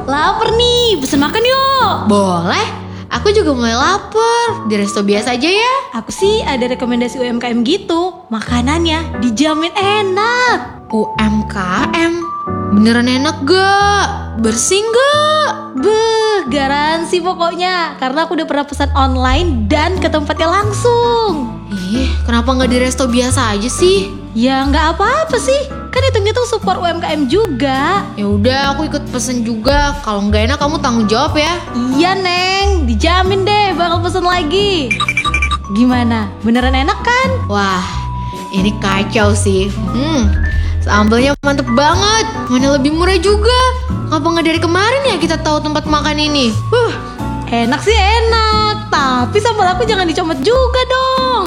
Lapar nih, pesen makan yuk. Boleh, aku juga mulai lapar. Di resto biasa aja ya. Aku sih ada rekomendasi UMKM gitu. Makanannya dijamin enak. UMKM? Beneran enak gak? Bersih gak? Garansi pokoknya. Karena aku udah pernah pesan online dan ke tempatnya langsung. Ih, kenapa gak di resto biasa aja sih? Ya nggak apa-apa sih. Kan hitung-hitung support UMKM juga. Ya udah, aku ikut pesen juga. Kalau nggak enak kamu tanggung jawab ya. Iya Neng, dijamin deh bakal pesen lagi. Gimana? Beneran enak kan? Wah, ini kacau sih. Sambalnya mantep banget. Mana lebih murah juga. Ngapa nggak dari kemarin ya kita tahu tempat makan ini? Enak sih enak, tapi sambal aku jangan dicomot juga dong.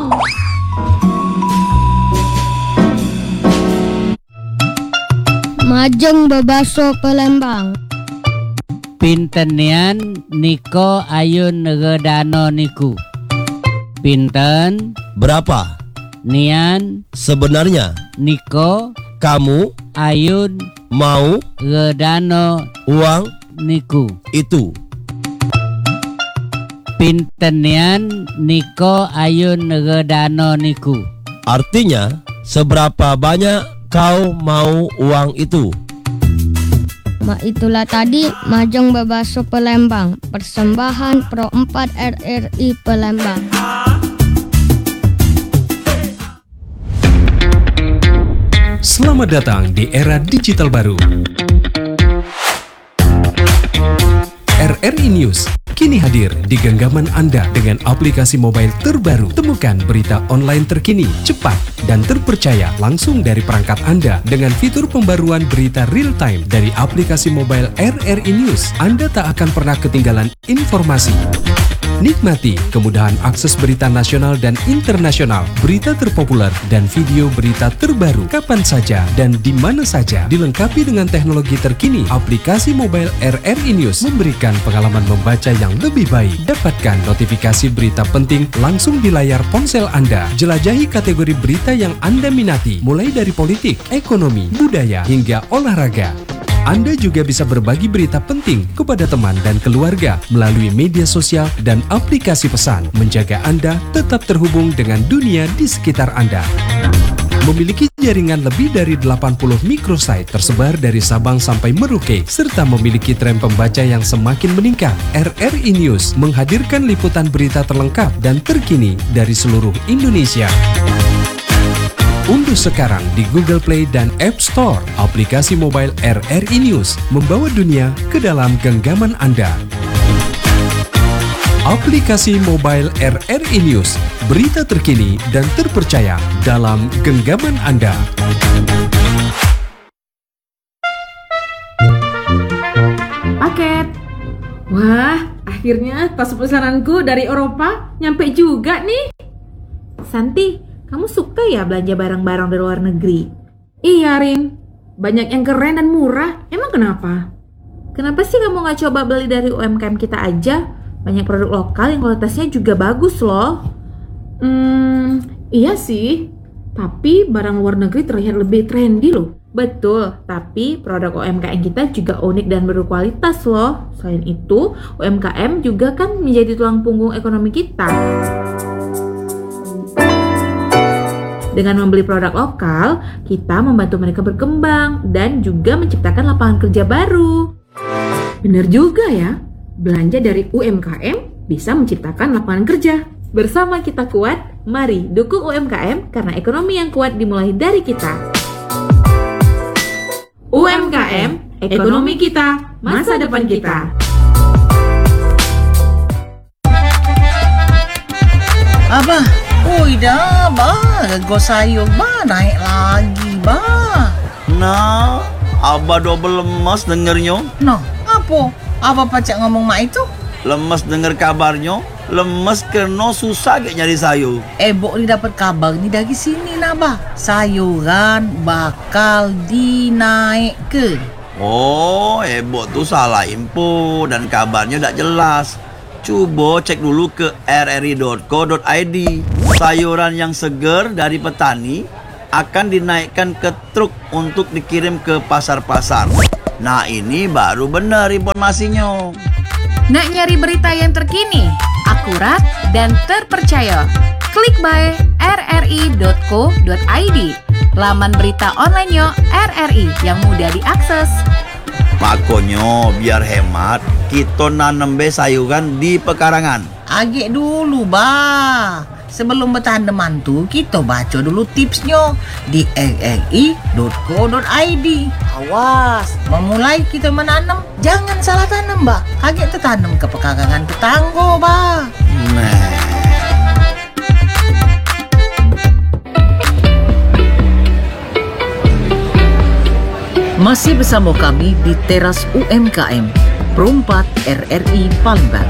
Majeng bebaso Palembang. Pintenian Niko ayun ngedano niku. Pinten Berapa? nian Sebenarnya Niko kamu ayun mau ngedano uang niku. itu? Pintenian Niko ayun ngedano niku. Artinya seberapa banyak kau mau uang itu? Itulah tadi Majeng bebaso Palembang. Persembahan Pro 4 RRI Palembang. Selamat datang di era digital baru. RRI News kini hadir di genggaman Anda dengan aplikasi mobile terbaru. Temukan berita online terkini, cepat, dan terpercaya langsung dari perangkat Anda dengan fitur pembaruan berita real time dari aplikasi mobile RRI News. Anda tak akan pernah ketinggalan informasi. Nikmati kemudahan akses berita nasional dan internasional, berita terpopuler, dan video berita terbaru kapan saja dan di mana saja. Dilengkapi dengan teknologi terkini, aplikasi mobile RRI News memberikan pengalaman membaca yang lebih baik. Dapatkan notifikasi berita penting langsung di layar ponsel Anda. Jelajahi kategori berita yang Anda minati, mulai dari politik, ekonomi, budaya, hingga olahraga. Anda juga bisa berbagi berita penting kepada teman dan keluarga melalui media sosial dan aplikasi pesan, menjaga Anda tetap terhubung dengan dunia di sekitar Anda. Memiliki jaringan lebih dari 80 microsite tersebar dari Sabang sampai Merauke, serta memiliki tren pembaca yang semakin meningkat. RRI News menghadirkan liputan berita terlengkap dan terkini dari seluruh Indonesia. Unduh sekarang di Google Play dan App Store aplikasi mobile RRI News, membawa dunia ke dalam genggaman Anda. Aplikasi mobile RRI News, berita terkini dan terpercaya dalam genggaman Anda. Paket. Wah, akhirnya tas pesananku dari Eropa nyampe juga nih. Santi, kamu suka ya belanja barang-barang dari luar negeri? Iya, Rin. Banyak yang keren dan murah. Emang kenapa? Kenapa sih kamu gak coba beli dari UMKM kita aja? Banyak produk lokal yang kualitasnya juga bagus loh. Iya sih. Tapi barang luar negeri terlihat lebih trendy loh. Betul, tapi produk UMKM kita juga unik dan berkualitas loh. Selain itu, UMKM juga kan menjadi tulang punggung ekonomi kita. Dengan membeli produk lokal, kita membantu mereka berkembang dan juga menciptakan lapangan kerja baru. Benar juga ya, belanja dari UMKM bisa menciptakan lapangan kerja. Bersama kita kuat, mari dukung UMKM karena ekonomi yang kuat dimulai dari kita. UMKM, ekonomi kita, masa depan kita. Apa? Ui dah, harga sayur naik lagi, Nah, Abah double lemas dengernya. Nah, apa? Apa pacak ngomong mak itu? Lemes denger kabarnya, lemes karena susah gak nyari sayur. Bok ni dapat kabar ni dari sini lah, sayuran bakal dinaikkan. Oh, Bok tuh salah info dan kabarnya tak jelas. Coba cek dulu ke rri.co.id. Sayuran yang segar dari petani akan dinaikkan ke truk untuk dikirim ke pasar-pasar. Nah ini baru benar informasinya. Nak nyari berita yang terkini, akurat, dan terpercaya? Klik by rri.co.id, laman berita online RRI yang mudah diakses. Makanya biar hemat, kita nanam sayuran di pekarangan. Agak dulu, bah. Sebelum bertanaman tuh, kita baca dulu tipsnya di rri.co.id. Awas, memulai kita menanam, jangan salah tanam, bah. Agak tertanam ke pekarangan tetangga, bah. Nah. Masih bersama kami di Teras UMKM, Pro 4 RRI Palembang.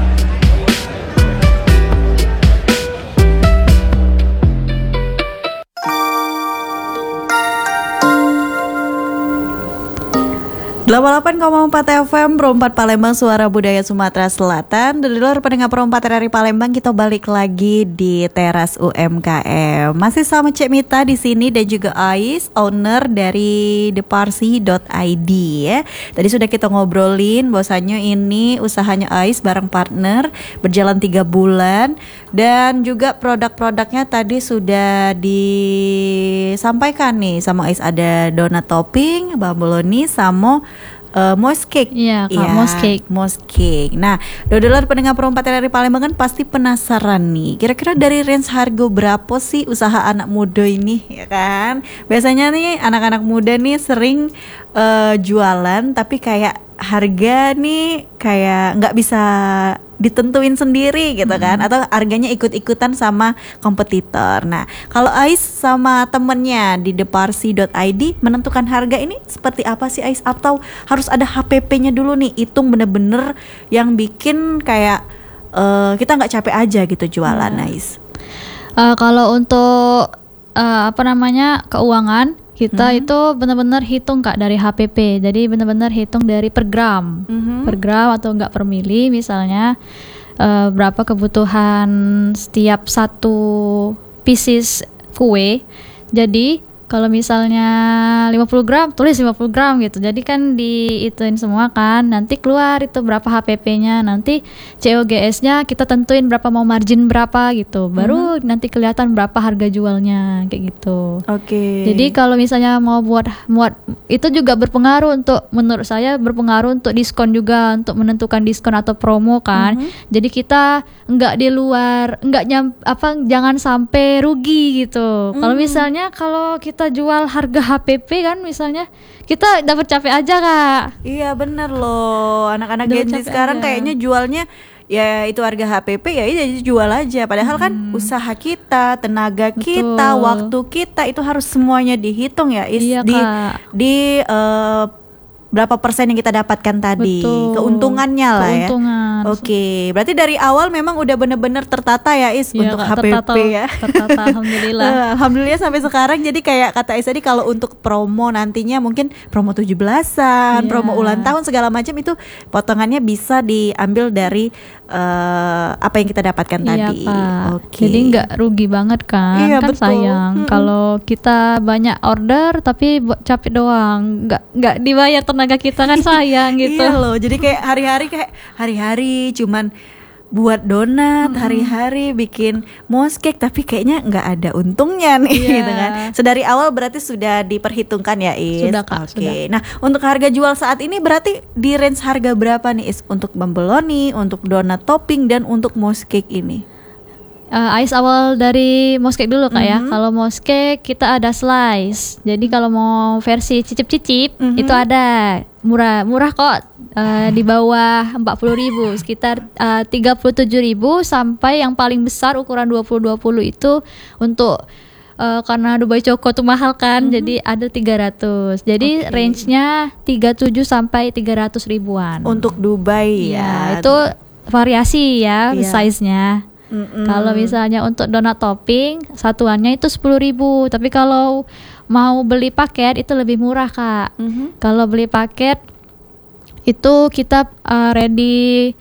Delapan 88,4 FM Pro 4 Palembang, suara budaya Sumatera Selatan. Dari luar pendengar Pro 4 RRI Palembang, kita balik lagi di Teras UMKM. Masih sama Cek Mita di sini dan juga Ais, owner dari theparsi.id ya. Tadi sudah kita ngobrolin bahwasannya ini usahanya Ais bareng partner berjalan 3 bulan dan juga produk-produknya tadi sudah disampaikan nih sama Ais, ada donat topping, bamboloni sama moist cake. Iya, Kak, moist cake. Nah, dodolar pendengar Pro 4 RRI Palembang kan pasti penasaran nih. Kira-kira dari range harga berapa sih usaha anak muda ini, ya kan? Biasanya nih anak-anak muda nih sering jualan tapi kayak harga nih kayak nggak bisa ditentuin sendiri gitu kan, atau harganya ikut-ikutan sama kompetitor. Nah, kalau Ais sama temennya di theparsi.id menentukan harga ini seperti apa sih Ais? Atau harus ada HPP-nya dulu nih, hitung bener-bener yang bikin kayak kita nggak capek aja gitu jualan, Ais? Kalau untuk keuangan kita itu benar-benar hitung Kak dari HPP. Jadi benar-benar hitung dari per gram. Per gram atau enggak per mili misalnya, berapa kebutuhan setiap satu pieces kue. Jadi kalau misalnya 50 gram, tulis 50 gram gitu. Jadi kan diituin semua kan. Nanti keluar itu berapa HPP-nya. Nanti COGS-nya kita tentuin berapa, mau margin berapa gitu. Baru nanti kelihatan berapa harga jualnya kayak gitu. Oke. Jadi kalau misalnya mau buat itu juga berpengaruh untuk, menurut saya berpengaruh untuk diskon juga, untuk menentukan diskon atau promo kan. Jadi kita enggak di luar, jangan sampai rugi gitu. Kalau misalnya kalau kita jual harga HPP kan misalnya, kita dapat capek aja Kak. Iya bener loh, anak-anak Gen Z sekarang kayaknya jualnya ya itu harga HPP ya jual aja. Padahal kan usaha kita, tenaga kita, waktu kita itu harus semuanya dihitung ya. Iya, di berapa persen yang kita dapatkan tadi, keuntungannya lah ya. Oke, berarti dari awal memang udah bener-bener tertata ya Is, untuk Kak, HPP tertata alhamdulillah. Alhamdulillah sampai sekarang. Jadi kayak kata Is tadi, kalau untuk promo nantinya mungkin promo 17-an, promo ulang tahun segala macam, itu potongannya bisa diambil dari apa yang kita dapatkan tadi. Oke. Jadi nggak rugi banget kan? Iya, kan betul. sayang kalau kita banyak order tapi capek doang, nggak dibayar tenaga kita kan sayang gitu. Iya loh, jadi kayak hari-hari cuman buat donat, hari-hari bikin mouse cake, tapi kayaknya nggak ada untungnya nih, gitu kan. Sedari awal berarti sudah diperhitungkan ya Is. Sudah Kak, sudah. Nah, untuk harga jual saat ini berarti di range harga berapa nih Is, untuk bamboloni, untuk donat topping, dan untuk mouse cake ini? Ais awal dari mouse cake dulu Kak ya. Kalau mouse cake kita ada slice. Jadi kalau mau versi cicip-cicip itu ada murah kok, di bawah 40.000, sekitar 37.000 sampai yang paling besar ukuran 20-20 itu untuk karena Dubai Choco tuh mahal kan, jadi ada 300. Jadi range-nya 37 sampai 300 ribuan. Untuk Dubai ya. Itu variasi ya size-nya. Kalau misalnya untuk donat topping satuannya itu 10.000, tapi kalau mau beli paket itu lebih murah Kak. Kalau beli paket itu kita ready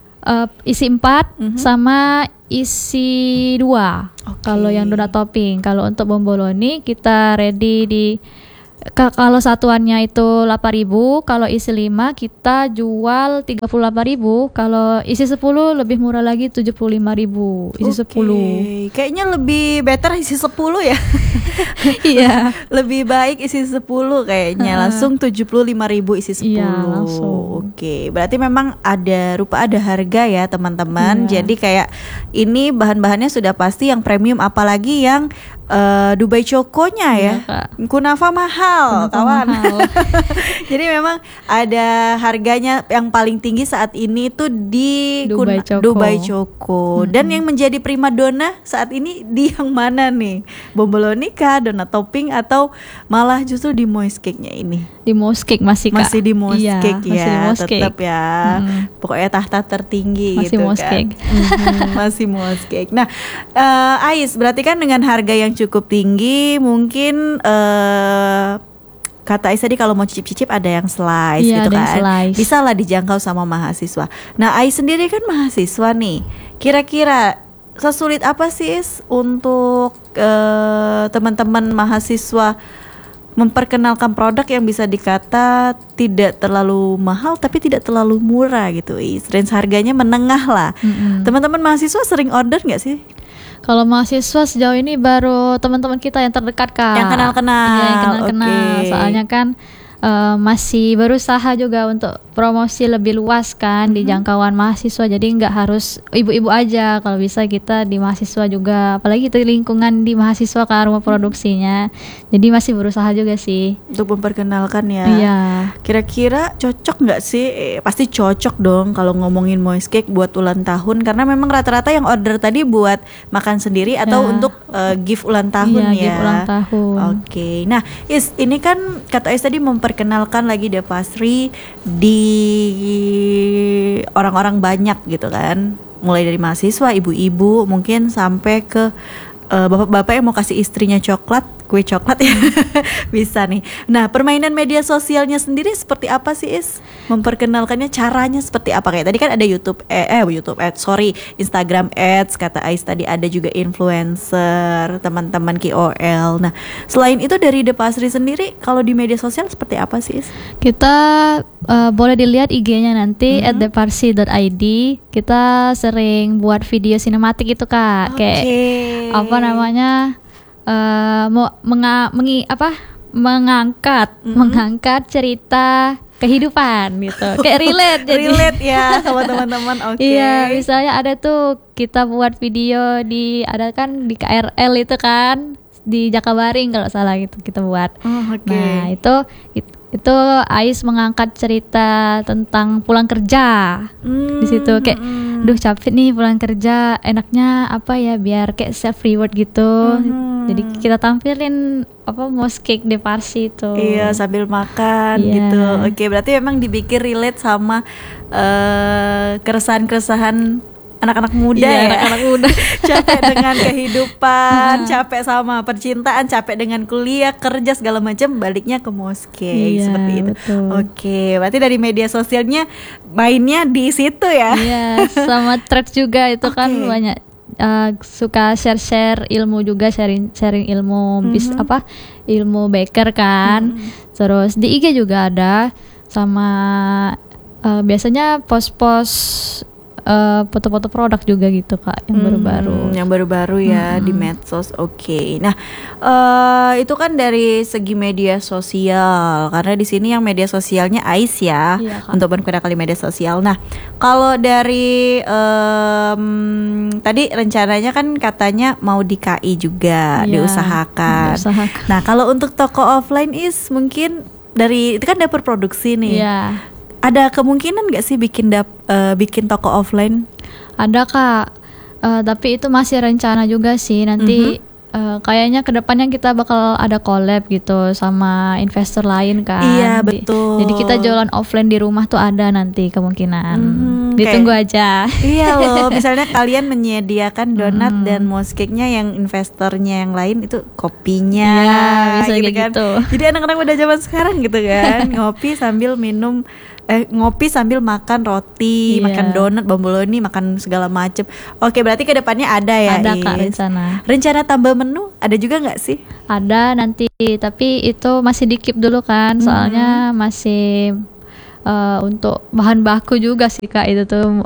isi 4 sama isi 2. Kalau yang donat topping, kalau untuk bomboloni kita ready di Kalau satuannya itu 8.000, kalau isi 5 kita jual 38.000, kalau isi 10 lebih murah lagi 75.000 isi 10. Kayaknya lebih better isi 10 ya. Iya. Lebih baik isi 10 kayaknya. Langsung 75.000 isi 10. Iya, langsung. Oke, berarti memang ada harga ya teman-teman. Jadi kayak ini bahan-bahannya sudah pasti yang premium, apalagi yang Dubai Choco-nya ya. Kunafa mahal, kawan. Jadi memang ada harganya yang paling tinggi saat ini itu di Dubai Choco. Dan yang menjadi primadona saat ini di yang mana nih? Bomboloni kah, donat topping, atau malah justru di moist cake-nya ini? Di moist cake masih Kak. Masih di moist cake masih ya, di moist tetap cake. ya. Pokoknya tahta tertinggi Masih gitu moist kan. cake. Masih moist cake. Nah, Ais, berarti kan dengan harga yang cukup tinggi, mungkin kata Ais tadi kalau mau cicip-cicip ada yang slice Iya, gitu ada yang kan. slice. Bisa lah dijangkau sama mahasiswa. Nah, Ais sendiri kan mahasiswa nih. Kira-kira sesulit apa sih Is untuk teman-teman mahasiswa memperkenalkan produk yang bisa dikata tidak terlalu mahal tapi tidak terlalu murah gitu Is. Range harganya menengah lah. Teman-teman mahasiswa sering order nggak sih? Kalau mahasiswa sejauh ini baru teman-teman kita yang terdekat Kak. Yang kenal-kenal. Iya, yang kenal-kenal. Soalnya kan masih berusaha juga untuk promosi lebih luas kan di jangkauan mahasiswa, jadi nggak harus ibu-ibu aja, kalau bisa kita di mahasiswa juga, apalagi itu lingkungan di mahasiswa kan rumah produksinya, jadi masih berusaha juga sih untuk memperkenalkan ya. Iya. Kira-kira cocok nggak sih? Pasti cocok dong kalau ngomongin moist cake buat ulang tahun, karena memang rata-rata yang order tadi buat makan sendiri atau untuk gift ulang tahun ya. Gift ulang tahun. Oke. Nah, Is, ini kan kata Is tadi memperkenalkan lagi The Pastry di orang-orang banyak gitu kan, mulai dari mahasiswa, ibu-ibu, mungkin sampai ke bapak-bapak yang mau kasih istrinya kue coklat ya. Bisa nih. Nah, permainan media sosialnya sendiri seperti apa sih Is? Memperkenalkannya caranya seperti apa? Kayak tadi kan ada Instagram Ads, kata Ais tadi ada juga influencer, teman-teman KOL. Nah, selain itu dari The Pastry sendiri kalau di media sosial seperti apa sih Is? Kita boleh dilihat IG-nya nanti @thepastry.id. Kita sering buat video sinematik itu Kak. Kayak apa namanya? Mengangkat cerita kehidupan gitu, kayak relate jadi relate ya sama teman-teman. Iya, misalnya ada tuh kita buat video ada kan di KRL itu kan di Jakabaring kalau salah gitu kita buat. Nah itu Ais mengangkat cerita tentang pulang kerja di situ, kayak duh capek nih pulang kerja, enaknya apa ya biar kayak self reward gitu. Jadi kita tampilin mouse cake The Pastry itu. Iya, sambil makan gitu. Oke, berarti memang dibikin relate sama keresahan-keresahan anak-anak muda ya. Anak-anak muda. Capek dengan kehidupan, capek sama percintaan, capek dengan kuliah, kerja segala macam, baliknya ke mouse cake seperti itu. Betul. Oke, berarti dari media sosialnya mainnya di situ ya. Iya, sama threads juga itu kan banyak. Suka share ilmu juga, sharing ilmu ilmu baker kan. Terus di IG juga ada, sama biasanya post-post foto-foto produk juga gitu Kak, yang baru-baru. Yang baru-baru ya di medsos. Oke. Nah, itu kan dari segi media sosial, karena di sini yang media sosialnya Ais ya, untuk berkenalkan media sosial. Nah, kalau dari tadi rencananya kan katanya mau di KI juga diusahakan. Nah, kalau untuk toko offline Is, mungkin dari itu kan dapur produksi nih. Ada kemungkinan nggak sih bikin toko offline? Ada Kak, tapi itu masih rencana juga sih nanti. Kayaknya kedepannya kita bakal ada collab gitu sama investor lain kan. Iya betul. Jadi kita jualan offline di rumah tuh ada nanti kemungkinan. Ditunggu aja. Iya loh, misalnya kalian menyediakan donat dan mouse cake-nya, yang investornya yang lain itu kopinya. Iya, bisa gitu kayak kan. gitu. Jadi anak-anak udah zaman sekarang gitu kan, ngopi sambil minum ngopi sambil makan roti, Iya. makan donat, bomboloni, makan segala macem. Oke, berarti kedepannya ada ya? Ada Kak Is? rencana. Rencana tambah menu ada juga nggak sih? Ada nanti, tapi itu masih di-keep dulu kan, soalnya masih untuk bahan baku juga sih Kak, itu tuh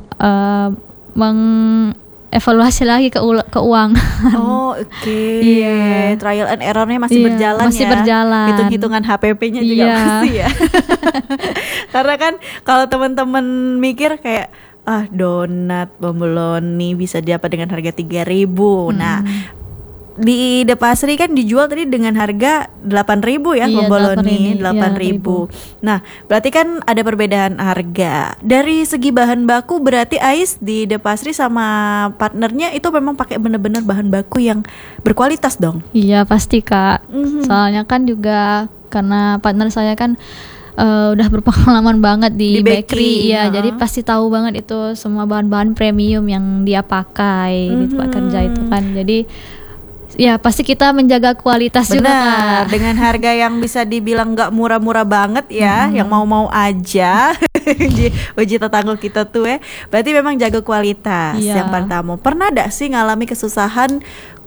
mengevaluasi lagi keuangan. Oh, oke. Iya. Trial and errornya masih Iya, berjalan masih ya. berjalan. Hitung-hitungan HPP-nya juga Iya. masih ya. Karena kan kalau teman-teman mikir kayak donat, bomboloni bisa dapat dengan harga 3.000. Nah, di The Pasri kan dijual tadi dengan harga 8.000 ya, Iya, bomboloni 8.000. 8.000. Nah, berarti kan ada perbedaan harga. Dari segi bahan baku berarti Ais di The Pasri sama partnernya itu memang pakai bener-bener bahan baku yang berkualitas dong. Iya pasti Kak, soalnya kan juga karena partner saya kan udah berpengalaman banget di Di bakery, ya, baking, jadi pasti tahu banget itu semua bahan-bahan premium yang dia pakai di tempat kerja itu kan. Jadi ya pasti kita menjaga kualitas juga Benar, Kak. dengan harga yang bisa dibilang nggak murah-murah banget ya, yang mau-mau aja. Uji tetangga kita tuh ya. Berarti memang jaga kualitas Iya. yang pertama. Pernah gak sih ngalami kesusahan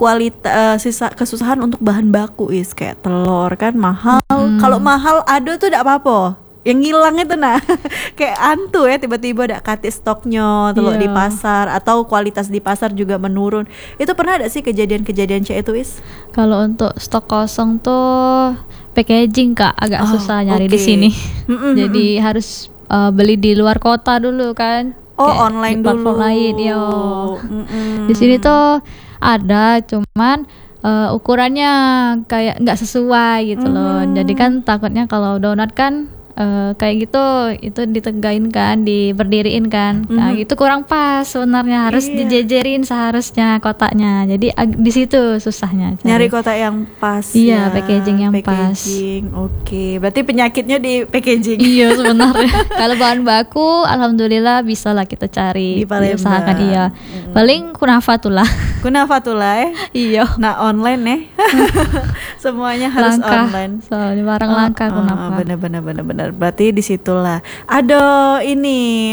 kesusahan untuk bahan baku kayak telur kan mahal. Kalau mahal ada tuh gak apa-apa. Yang ngilang itu kayak antu ya, tiba-tiba ada kati stoknya telur di Iya. pasar atau kualitas di pasar juga menurun. Itu pernah ada sih kejadian-kejadian itu Is? Kalau untuk stok kosong tuh packaging Kak agak susah nyari di oke. sini. Jadi harus beli di luar kota dulu kan. Oh, Kayak online di platform dulu. lain, yo. Di sini tuh ada, cuman ukurannya kayak nggak sesuai gitu loh. Jadi kan takutnya kalau donat kan kayak gitu itu ditegain kan, diberdiriin kan. Nah, itu kurang pas sebenarnya, harus dijejerin seharusnya kotaknya. Jadi di situ susahnya. Nyari kotak yang pas. Iya, ya. packaging yang Packaging, oke. Berarti penyakitnya di packaging. Iya sebenarnya. Kalau bahan baku, alhamdulillah bisa lah kita cari. Di Palembang. Diusahakan, iya. Paling kunafatullah. Kunafatullah ya. Iya. Nah, online ya. Semuanya harus Langka. online. Soalnya barang langka kunafa. Bener. Berarti disitulah. Ada ini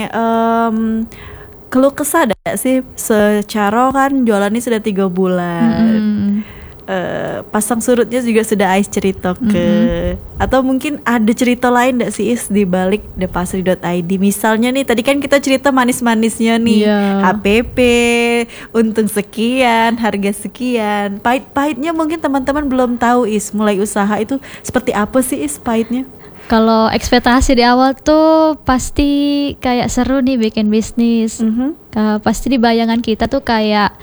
keluh kesah ada sih secara kan jualannya sudah 3 bulan. Pasang surutnya juga sudah Ais cerita ke. Atau mungkin ada cerita lain gak sih Is di balik thepasri.id? Misalnya nih tadi kan kita cerita manis-manisnya nih, Iya. HPP, untung sekian, harga sekian. Pahit-pahitnya mungkin teman-teman belum tahu Is, mulai usaha itu seperti apa sih Is pahitnya? Kalau ekspektasi di awal tuh pasti kayak seru nih bikin bisnis. Pasti di bayangan kita tuh kayak,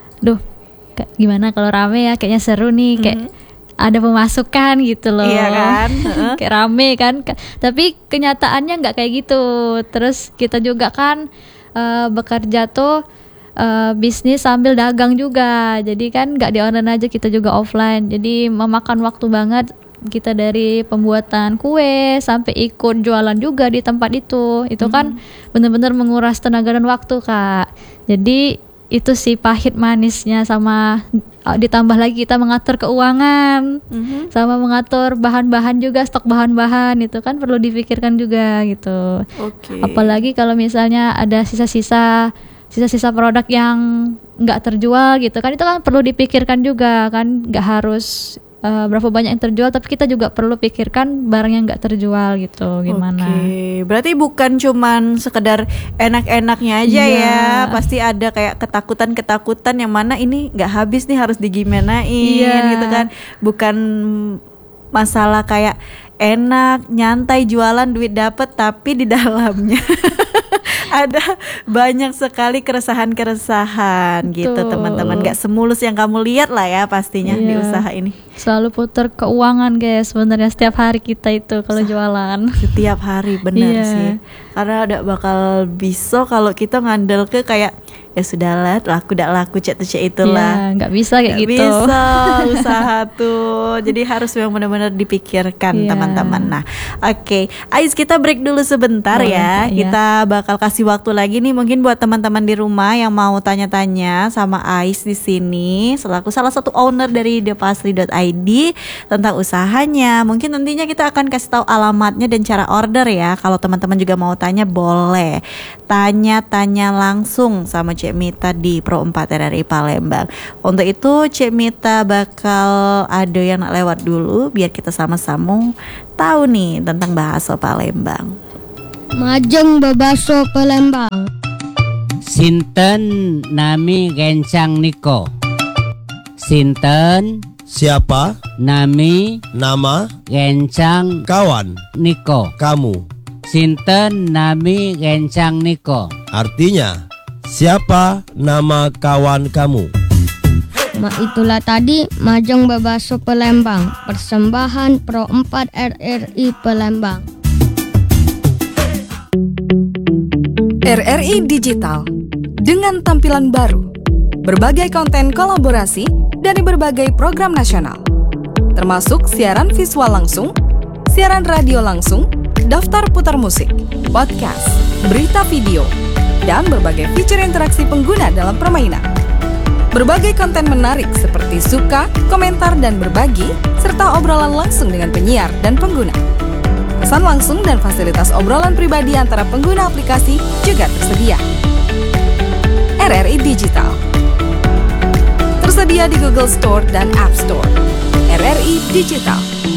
gimana kalau rame ya, kayaknya seru nih, kayak ada pemasukan gitu loh. Iya kan? Kayak rame kan. Tapi kenyataannya nggak kayak gitu. Terus kita juga kan bekerja tuh bisnis sambil dagang juga. Jadi kan nggak di online aja, kita juga offline. Jadi memakan waktu banget. Kita dari pembuatan kue sampai ikut jualan juga di tempat itu kan benar-benar menguras tenaga dan waktu Kak. Jadi itu sih pahit manisnya, sama ditambah lagi kita mengatur keuangan, sama mengatur bahan-bahan juga, stok bahan-bahan itu kan perlu dipikirkan juga gitu. Apalagi kalau misalnya ada sisa-sisa produk yang nggak terjual gitu kan, itu kan perlu dipikirkan juga kan, nggak harus berapa banyak yang terjual, tapi kita juga perlu pikirkan barang yang nggak terjual gitu gimana. Oke, berarti bukan cuman sekedar enak-enaknya aja ya, pasti ada kayak ketakutan-ketakutan yang mana ini nggak habis nih, harus digimanain gitu kan. Bukan masalah kayak enak, nyantai jualan, duit dapet, tapi di dalamnya ada banyak sekali keresahan-keresahan gitu teman-teman. Gak semulus yang kamu lihat lah ya pastinya di usaha ini. Selalu putar keuangan guys sebenarnya setiap hari kita itu kalau jualan. Setiap hari benar sih. Karena ada bakal bisa kalau kita ngandel ke kayak ya sudahlah, laku tidak laku cek itulah. Ya, nggak bisa kayak gitu. Bisa usaha tuh. Jadi harus memang benar-benar dipikirkan teman-teman. Nah, oke. Ais, kita break dulu sebentar ya. Kita bakal kasih waktu lagi nih mungkin buat teman-teman di rumah yang mau tanya-tanya sama Ais di sini selaku salah satu owner dari thepastry.id tentang usahanya. Mungkin nantinya kita akan kasih tahu alamatnya dan cara order ya. Kalau teman-teman juga mau tanya boleh. Tanya-tanya langsung sama Cek Mita di Pro 4 RRI Palembang. Untuk itu Cek Mita bakal ada yang nak lewat dulu biar kita sama-sama tahu nih tentang bahasa Palembang. Majeng bebaso Palembang. Sinten nami Gencang Niko. Sinten Siapa? nami Nama? Gencang Kawan? Niko. Kamu? Sinten nami Gencang Niko. Artinya, siapa nama kawan kamu? Itulah tadi Majeng bebaso Palembang. Persembahan Pro 4 RRI Palembang. RRI Digital dengan tampilan baru, berbagai konten kolaborasi dari berbagai program nasional, termasuk siaran visual langsung, siaran radio langsung, daftar putar musik, podcast, berita video, dan berbagai fitur interaksi pengguna dalam permainan. Berbagai konten menarik seperti suka, komentar, dan berbagi, serta obrolan langsung dengan penyiar dan pengguna. Pesan langsung dan fasilitas obrolan pribadi antara pengguna aplikasi juga tersedia. RRI Digital tersedia di Google Store dan App Store. RRI Digital.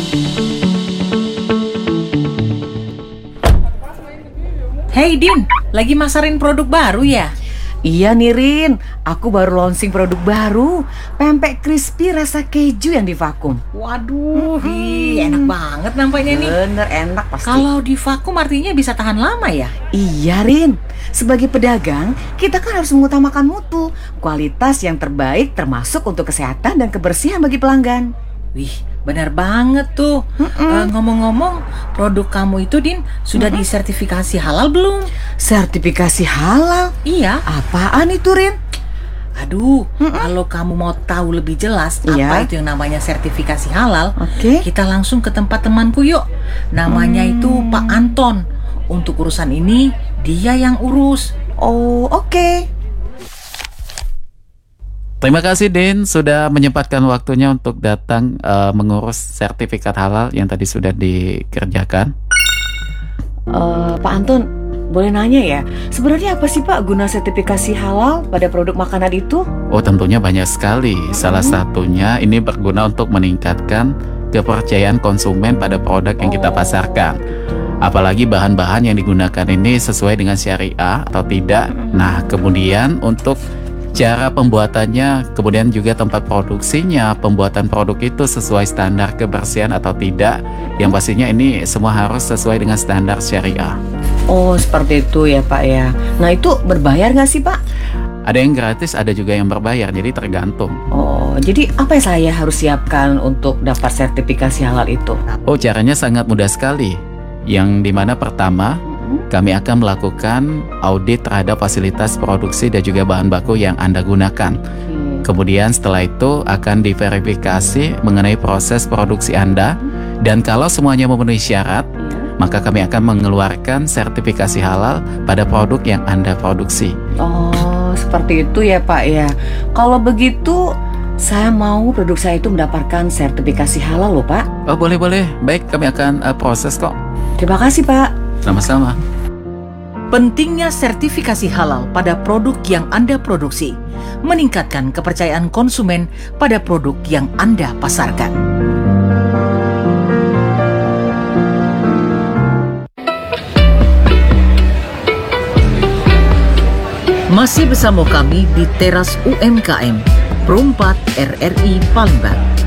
Hey Din, lagi masarin produk baru ya? Iya nih Rin, aku baru launching produk baru, pempek crispy rasa keju yang divakum. Waduh, enak banget nampaknya nih. Bener, enak pasti. Kalau divakum artinya bisa tahan lama ya? Iya Rin, sebagai pedagang kita kan harus mengutamakan mutu, kualitas yang terbaik termasuk untuk kesehatan dan kebersihan bagi pelanggan. Wih, benar banget tuh. Ngomong-ngomong, produk kamu itu Din sudah disertifikasi halal belum? Sertifikasi halal? Iya. Apaan itu Rin? Aduh, kalau kamu mau tahu lebih jelas apa itu yang namanya sertifikasi halal, kita langsung ke tempat temanku yuk. Namanya itu Pak Anton. Untuk urusan ini dia yang urus. Oh, oke. Terima kasih Din sudah menyempatkan waktunya untuk datang mengurus sertifikat halal yang tadi sudah dikerjakan. Pak Anton, boleh nanya ya, sebenarnya apa sih Pak guna sertifikasi halal pada produk makanan itu? Oh tentunya banyak sekali. Salah satunya ini berguna untuk meningkatkan kepercayaan konsumen pada produk yang kita pasarkan. Apalagi bahan-bahan yang digunakan ini sesuai dengan syariah atau tidak. Nah kemudian untuk cara pembuatannya, kemudian juga tempat produksinya, pembuatan produk itu sesuai standar kebersihan atau tidak. Yang pastinya ini semua harus sesuai dengan standar syariah. Oh seperti itu ya Pak ya. Nah itu berbayar nggak sih Pak? Ada yang gratis, ada juga yang berbayar, jadi tergantung. Oh jadi apa yang saya harus siapkan untuk dapat sertifikasi halal itu? Oh caranya sangat mudah sekali. Yang dimana pertama, kami akan melakukan audit terhadap fasilitas produksi dan juga bahan baku yang Anda gunakan. Kemudian setelah itu akan diverifikasi mengenai proses produksi Anda. Dan kalau semuanya memenuhi syarat, maka kami akan mengeluarkan sertifikasi halal pada produk yang Anda produksi. Oh, seperti itu ya Pak ya. Kalau begitu, saya mau produk saya itu mendapatkan sertifikasi halal loh Pak. Oh boleh-boleh, baik kami akan proses kok. Terima kasih Pak. Sama-sama. Pentingnya sertifikasi halal pada produk yang Anda produksi, meningkatkan kepercayaan konsumen pada produk yang Anda pasarkan. Masih bersama kami di teras UMKM Pro 4 RRI Palembang.